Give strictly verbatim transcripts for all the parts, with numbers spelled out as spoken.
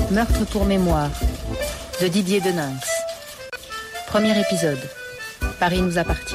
Meurtre pour mémoire, de Didier Deninx. Premier épisode. Paris nous appartient.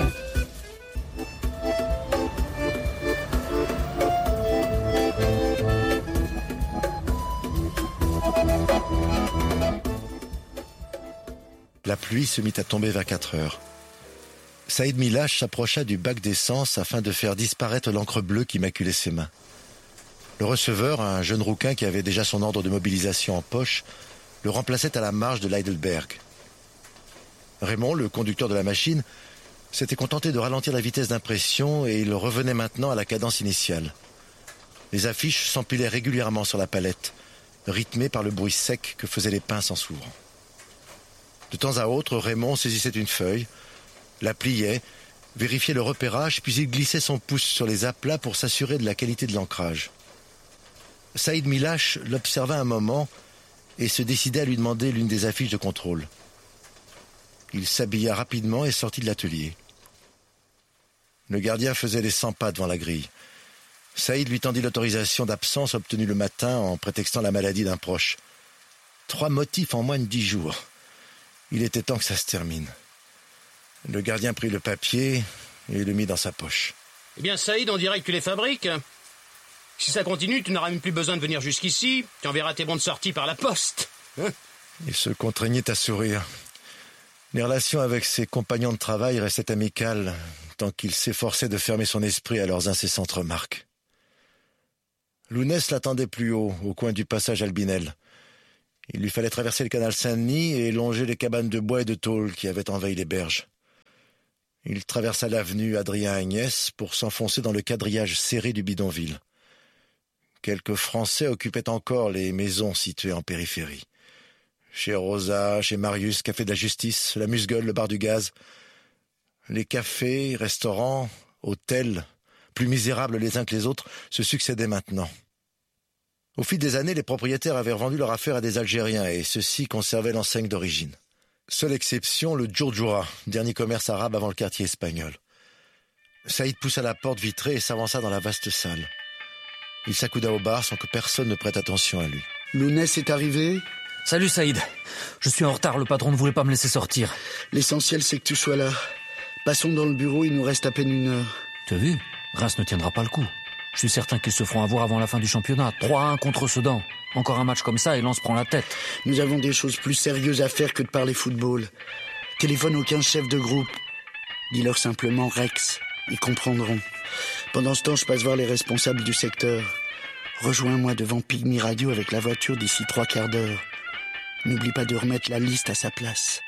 La pluie se mit à tomber vers quatre heures. Saïd Milache s'approcha du bac d'essence afin de faire disparaître l'encre bleue qui maculait ses mains. Le receveur, un jeune rouquin qui avait déjà son ordre de mobilisation en poche, le remplaçait à la marge de l'Heidelberg. Raymond, le conducteur de la machine, s'était contenté de ralentir la vitesse d'impression et il revenait maintenant à la cadence initiale. Les affiches s'empilaient régulièrement sur la palette, rythmées par le bruit sec que faisaient les pinces en s'ouvrant. De temps à autre, Raymond saisissait une feuille, la pliait, vérifiait le repérage, puis il glissait son pouce sur les aplats pour s'assurer de la qualité de l'ancrage. Saïd Milache l'observa un moment et se décidait à lui demander l'une des affiches de contrôle. Il s'habilla rapidement et sortit de l'atelier. Le gardien faisait les cent pas devant la grille. Saïd lui tendit l'autorisation d'absence obtenue le matin en prétextant la maladie d'un proche. Trois motifs en moins de dix jours. Il était temps que ça se termine. Le gardien prit le papier et le mit dans sa poche. Eh bien, Saïd, on dirait que tu les fabriques. Si ça continue, tu n'auras même plus besoin de venir jusqu'ici. Tu enverras tes bons de sortie par la poste. Hein? Il se contraignait à sourire. Les relations avec ses compagnons de travail restaient amicales, tant qu'il s'efforçait de fermer son esprit à leurs incessantes remarques. Lounès l'attendait plus haut, au coin du passage Albinel. Il lui fallait traverser le canal Saint-Denis et longer les cabanes de bois et de tôle qui avaient envahi les berges. Il traversa l'avenue Adrien-Agnès pour s'enfoncer dans le quadrillage serré du bidonville. Quelques Français occupaient encore les maisons situées en périphérie. Chez Rosa, chez Marius, Café de la Justice, la Musgueule, le bar du gaz. Les cafés, restaurants, hôtels, plus misérables les uns que les autres, se succédaient maintenant. Au fil des années, les propriétaires avaient revendu leur affaire à des Algériens et ceux-ci conservaient l'enseigne d'origine. Seule exception, le Djourdjoura, dernier commerce arabe avant le quartier espagnol. Saïd poussa la porte vitrée et s'avança dans la vaste salle. Il s'accouda au bar sans que personne ne prête attention à lui. Lounès est arrivé ? Salut Saïd. Je suis en retard, le patron ne voulait pas me laisser sortir. L'essentiel, c'est que tu sois là. Passons dans le bureau, il nous reste à peine une heure. Tu as vu ? Reims ne tiendra pas le coup. Je suis certain qu'ils se feront avoir avant la fin du championnat. trois à un contre Sedan. Encore un match comme ça et Lens prend la tête. Nous avons des choses plus sérieuses à faire que de parler football. Téléphone au quinze chef de groupe. Dis-leur simplement Rex. Ils comprendront. Pendant ce temps, je passe voir les responsables du secteur. Rejoins-moi devant Pygmy Radio avec la voiture d'ici trois quarts d'heure. N'oublie pas de remettre la liste à sa place.